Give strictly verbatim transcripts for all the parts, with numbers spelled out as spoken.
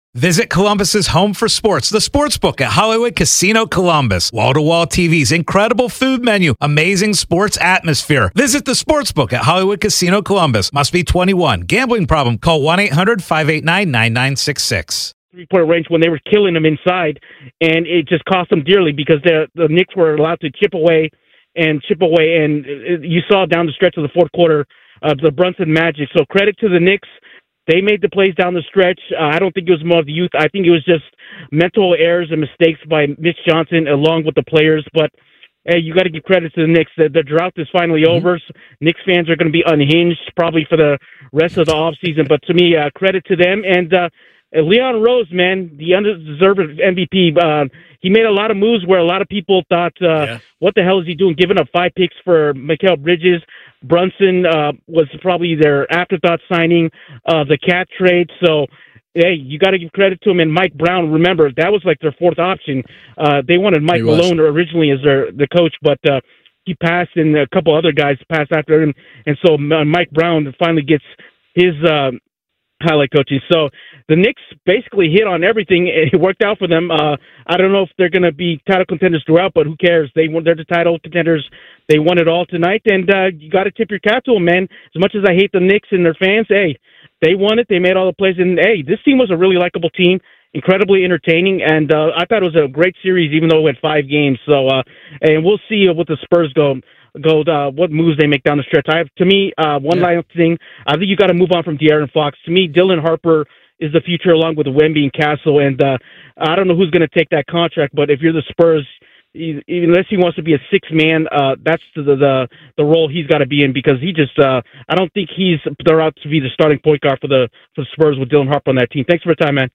Visit Columbus's home for sports, the Sportsbook at Hollywood Casino Columbus. Wall-to-wall T Vs, incredible food menu, amazing sports atmosphere. Visit the Sportsbook at Hollywood Casino Columbus. Must be twenty-one. Gambling problem? Call one eight hundred five eight nine nine nine six six. Three-point range when they were killing them inside, and it just cost them dearly because the the Knicks were allowed to chip away and chip away, and it, you saw down the stretch of the fourth quarter uh, the Brunson magic. So credit to the Knicks. They made the plays down the stretch. Uh, I don't think it was more of the youth. I think it was just mental errors and mistakes by Mitch Johnson along with the players. But, hey, you got to give credit to the Knicks. The, the drought is finally mm-hmm. over. Knicks fans are going to be unhinged probably for the rest of the offseason. But to me, uh, credit to them. And uh, Leon Rose, man, the undeserved M V P, uh, he made a lot of moves where a lot of people thought, uh, yeah. what the hell is he doing, giving up five picks for Mikal Bridges. Brunson uh, was probably their afterthought signing of uh, the Cat trade. So, hey, you got to give credit to him. And Mike Brown, remember, that was like their fourth option. Uh, they wanted Mike Malone originally as their the coach, but uh, he passed, and a couple other guys passed after him. And so uh, Mike Brown finally gets his uh, highlight coaching. So the Knicks basically hit on everything. It worked out for them. Uh, I don't know if they're going to be title contenders throughout, but who cares? They They're the title contenders. They won it all tonight, and uh, you got to tip your cap to them, man. As much as I hate the Knicks and their fans, hey, they won it. They made all the plays, and hey, this team was a really likable team, incredibly entertaining, and uh, I thought it was a great series, even though it went five games. So, uh, and we'll see what the Spurs go. Go uh, what moves they make down the stretch. I have, to me, uh, one yeah. last thing. I think you got to move on from De'Aaron Fox. To me, Dylan Harper is the future, along with Wemby and Castle. And uh, I don't know who's going to take that contract, but if you're the Spurs, he, unless he wants to be a six man, uh, that's the, the the role he's got to be in, because he just uh, I don't think he's they're out to be the starting point guard for the for the Spurs with Dylan Harper on that team. Thanks for your time, man.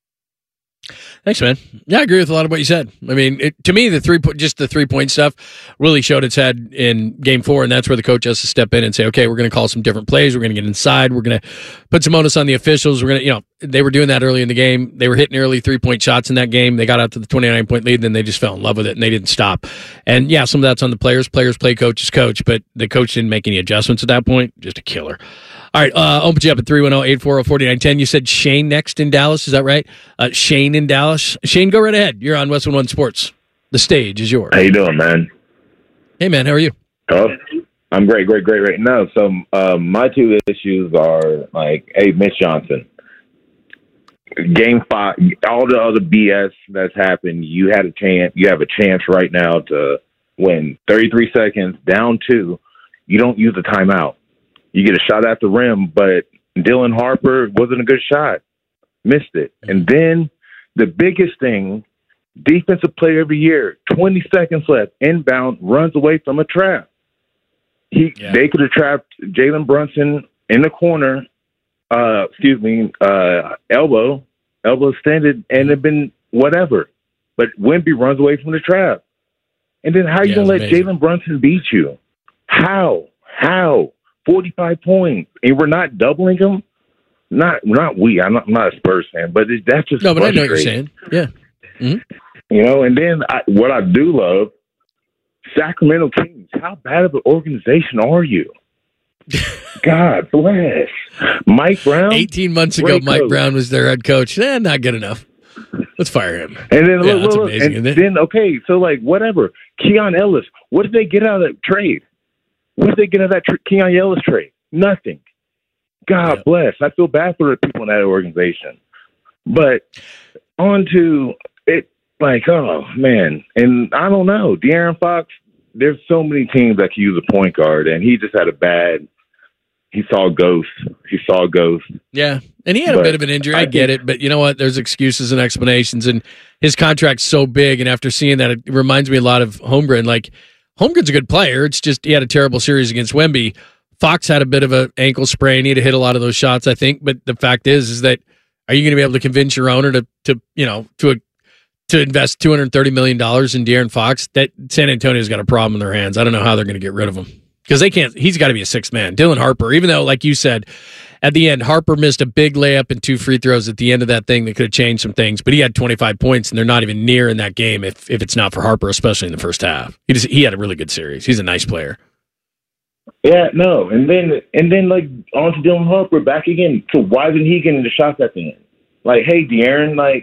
Thanks, man. Yeah, I agree with a lot of what you said. I mean, it, to me, the three just the three point stuff really showed its head in Game Four, and that's where the coach has to step in and say, "Okay, we're going to call some different plays. We're going to get inside. We're going to put some onus on the officials. We're going to, you know, they were doing that early in the game. They were hitting early three point shots in that game. They got out to the twenty-nine point lead, and then they just fell in love with it, and they didn't stop. And yeah, some of that's on the players. Players play, coaches coach, but the coach didn't make any adjustments at that point. Just a killer." All right, uh, open you up at three one zero, eight four zero, four nine one zero. You said Shane next in Dallas. Is that right? Uh, Shane in Dallas. Shane, go right ahead. You're on West eleven Sports. The stage is yours. How you doing, man? Hey, man. How are you? Oh, I'm great, great, great right now. So um, my two issues are, like, hey, Mitch Johnson. Game five, all the other B S that's happened, you had a chance. You have a chance right now to win. thirty-three seconds, down two. You don't use the timeout. You get a shot at the rim, but Dylan Harper wasn't a good shot. Missed it. And then the biggest thing, defensive player of the year, twenty seconds left, inbound, runs away from a trap. He, yeah. They could have trapped Jalen Brunson in the corner, uh, excuse me, uh, elbow, elbow extended, and it'd been whatever. But Wemby runs away from the trap. And then how are you yeah, going to let Jalen Brunson beat you? How? How? forty-five points, and we're not doubling them. Not, not we. I'm not, I'm not a Spurs fan, but it, that's just no. But I know what you're saying. Yeah, mm-hmm. You know. And then I, what I do love, Sacramento Kings. How bad of an organization are you? God bless. Mike Brown. Eighteen months ago, Mike coach. Brown was their head coach. Eh, not good enough. Let's fire him. And then, yeah, look, that's look, amazing, and isn't it? then okay, so like whatever. Keon Ellis. What did they get out of that trade? What did they get out of that tr- Keon Ellis trade? Nothing. God yeah. bless. I feel bad for the people in that organization. But on to it, like, oh, man. And I don't know. De'Aaron Fox, there's so many teams that can use a point guard, and he just had a bad – he saw a ghost. He saw a ghost. Yeah, and he had but a bit of an injury. I, I get it. But you know what? There's excuses and explanations, and his contract's so big, and after seeing that, it reminds me a lot of Holmgren. Like, Holmgren's a good player. It's just he had a terrible series against Wemby. Fox had a bit of an ankle sprain. He had to hit a lot of those shots, I think. But the fact is, is that are you going to be able to convince your owner to, to you know, to a, to invest two hundred thirty million dollars in De'Aaron Fox? That San Antonio's got a problem in their hands. I don't know how they're going to get rid of him because they can't. He's got to be a sixth man. Dylan Harper, even though, like you said, at the end, Harper missed a big layup and two free throws at the end of that thing that could have changed some things. But he had twenty-five points, and they're not even near in that game if if it's not for Harper, especially in the first half. He just he had a really good series. He's a nice player. Yeah, no, and then and then like on to Dylan Harper back again. So why isn't he getting the shots at the end? Like, hey, De'Aaron, like